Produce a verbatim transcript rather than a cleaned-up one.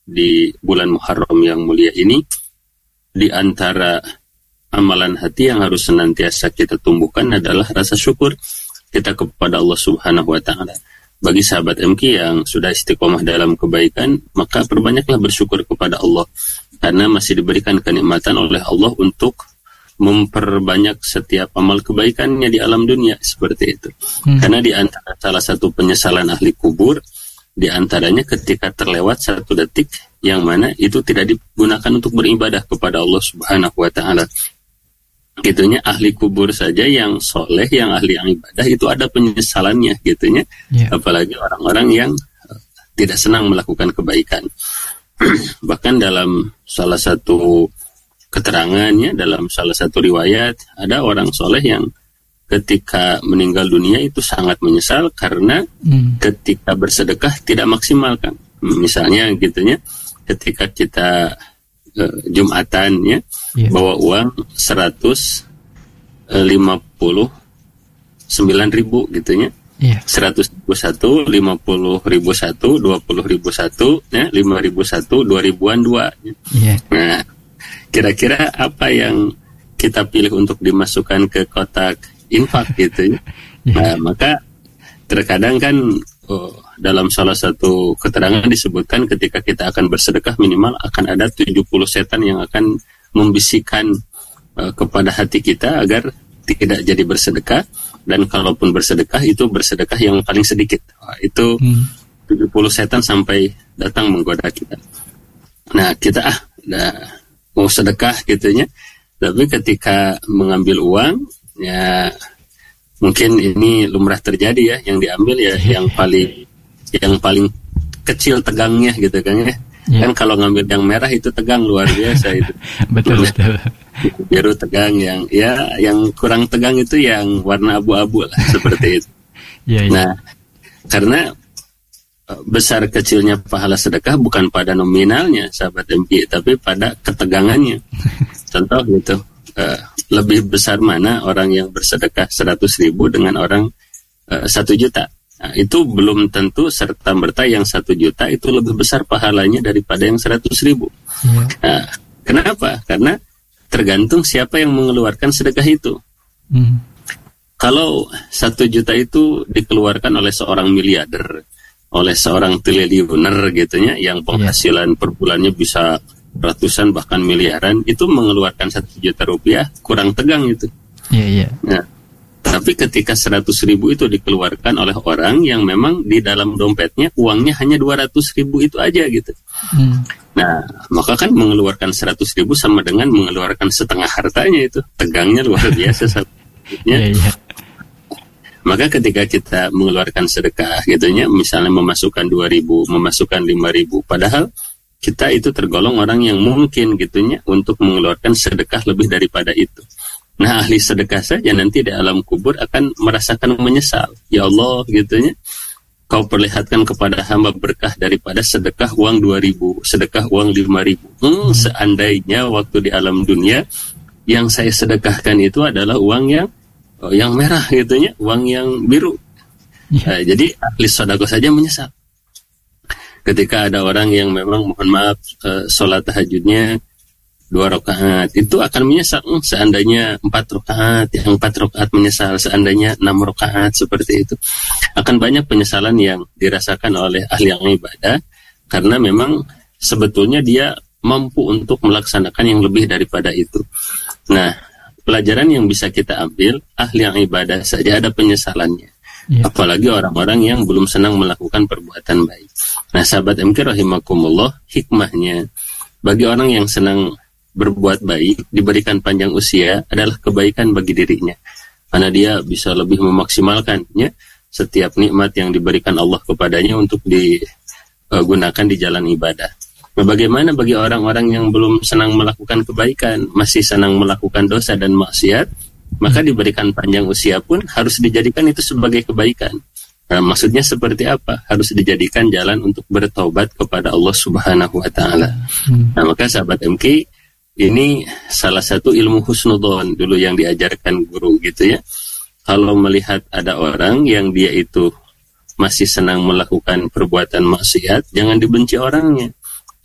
di bulan Muharram yang mulia ini, di antara amalan hati yang harus senantiasa kita tumbuhkan adalah rasa syukur kita kepada Allah Subhanahu wa Ta'ala. Bagi sahabat M K yang sudah istiqomah dalam kebaikan, maka perbanyaklah bersyukur kepada Allah, karena masih diberikan kenikmatan oleh Allah untuk memperbanyak setiap amal kebaikannya di alam dunia, seperti itu. Hmm. Karena di antara salah satu penyesalan ahli kubur, di antaranya ketika terlewat satu detik yang mana itu tidak digunakan untuk beribadah kepada Allah Subhanahu wa Ta'ala. Gitunya ahli kubur saja yang soleh, yang ahli yang ibadah itu ada penyesalannya, gitunya. Yeah. Apalagi orang-orang yang uh, tidak senang melakukan kebaikan. Bahkan dalam salah satu keterangannya, dalam salah satu riwayat, ada orang soleh yang ketika meninggal dunia itu sangat menyesal karena hmm. ketika bersedekah tidak maksimal, kan. Misalnya gitunya, ketika kita uh, Jumatan ya, yeah. bawa uang seratus lima puluh sembilan ribu gitunya. Yeah. seratus ribu satu, lima puluh ribu satu, dua puluh ribu satu, ya, lima ribu satu, dua ribuan dua. Yeah. Nah, kira-kira apa yang kita pilih untuk dimasukkan ke kotak infak gitu ya? Yeah. Nah, maka terkadang kan oh, dalam salah satu keterangan disebutkan ketika kita akan bersedekah minimal akan ada tujuh puluh setan yang akan membisikkan uh, kepada hati kita agar tidak jadi bersedekah, dan kalaupun bersedekah itu bersedekah yang paling sedikit. Wah, itu hmm. tujuh puluh setan sampai datang menggoda kita. Nah, kita ah dah mau sedekah gitunya, tapi ketika mengambil uang ya mungkin ini lumrah terjadi ya, yang diambil ya yang paling yang paling kecil tegangnya gitu kan ya. Yeah. Kan kalau ngambil yang merah itu tegang luar biasa itu. Betul betul. Biru tegang, yang ya yang kurang tegang itu yang warna abu-abu lah seperti itu. Yeah, yeah. Nah, karena besar kecilnya pahala sedekah bukan pada nominalnya sahabat M P, tapi pada ketegangannya. Contoh gitu, uh, lebih besar mana orang yang bersedekah seratus ribu dengan orang uh, satu juta. Nah, itu belum tentu serta merta yang satu juta itu lebih besar pahalanya daripada yang seratus ribu. Ya. Nah, kenapa? Karena tergantung siapa yang mengeluarkan sedekah itu. Hmm. Kalau satu juta itu dikeluarkan oleh seorang miliarder, oleh seorang triliuner gitunya, yang penghasilan ya. per bulannya bisa ratusan bahkan miliaran, itu mengeluarkan satu juta rupiah kurang tegang itu. Iya iya. Nah, tapi ketika seratus ribu itu dikeluarkan oleh orang yang memang di dalam dompetnya uangnya hanya dua ratus ribu itu aja gitu. Hmm. Nah, maka kan mengeluarkan seratus ribu sama dengan mengeluarkan setengah hartanya itu. Tegangnya luar biasa. yeah, yeah. Maka ketika kita mengeluarkan sedekah gitunya, misalnya memasukkan dua ribu, memasukkan lima ribu, padahal kita itu tergolong orang yang mungkin gitunya untuk mengeluarkan sedekah lebih daripada itu. Nah, ahli sedekah saja nanti di alam kubur akan merasakan menyesal. Ya Allah, gitunya, kau perlihatkan kepada hamba berkah daripada sedekah uang dua ribu, sedekah uang lima ribu. Hmm, seandainya waktu di alam dunia yang saya sedekahkan itu adalah uang yang oh, yang merah, gitunya, uang yang biru. Ya. Nah, jadi ahli sedekah saja menyesal. Ketika ada orang yang memang mohon maaf uh, sholat tahajudnya dua rakaat, itu akan menyesal. Hmm, seandainya empat rakaat, yang empat rakaat menyesal. Seandainya enam rakaat, seperti itu. Akan banyak penyesalan yang dirasakan oleh ahli yang ibadah, karena memang sebetulnya dia mampu untuk melaksanakan yang lebih daripada itu. Nah, pelajaran yang bisa kita ambil, ahli yang ibadah saja ada penyesalannya. Ya. Apalagi orang-orang yang belum senang melakukan perbuatan baik. Nah, sahabat M K rahimakumullah, hikmahnya bagi orang yang senang berbuat baik, diberikan panjang usia adalah kebaikan bagi dirinya, karena dia bisa lebih memaksimalkannya setiap nikmat yang diberikan Allah kepadanya untuk digunakan di jalan ibadah. Nah, bagaimana bagi orang-orang yang belum senang melakukan kebaikan, masih senang melakukan dosa dan maksiat, maka diberikan panjang usia pun harus dijadikan itu sebagai kebaikan. Nah, maksudnya seperti apa? Harus dijadikan jalan untuk bertaubat kepada Allah Subhanahu wa Ta'ala. Nah, maka sahabat M K, ini salah satu ilmu husnudzon dulu yang diajarkan guru gitu ya. Kalau melihat ada orang yang dia itu masih senang melakukan perbuatan maksiat, jangan dibenci orangnya.